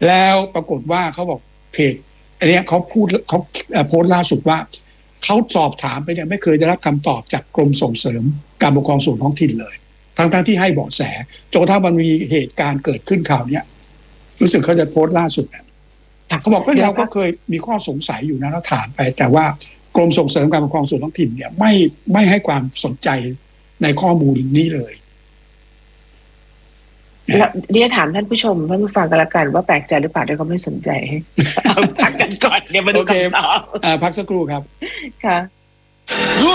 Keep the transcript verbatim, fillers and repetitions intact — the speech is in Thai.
แล้วปรากฏว่าเขาบอกเพจอันนี้เขาพูดเขาโพสต์ล่าสุดว่าเขาสอบถามไปเนี่ยไม่เคยได้รับคำตอบจากกรมส่งเสริมการปกครองส่วนท้องถิ่นเลยทั้งๆที่ให้เบาะแสจนกระทั่งมันมีเหตุการณ์เกิดขึ้นข่าวเนี้ยรู้สึกเขาจะโพสต์ล่าสุดเขาบอกว่าเราก็เคยมีข้อสงสัยอยู่นะเราถามไปแต่ว่ากรมส่งเสริมการปกครองส่วนท้องถิ่นเนี่ยไม่ไม่ให้ความสนใจในข้อมูลนี้เลยเดี๋ยวถามท่านผู้ชมท่านผู้ฟังกันละกันว่าแปลกใจหรือเปล่าที่เขาไม่สนใจเอาพักกันก่อนเดี๋ยวมาดูคำตอบพักสักครู่ครับค่ะ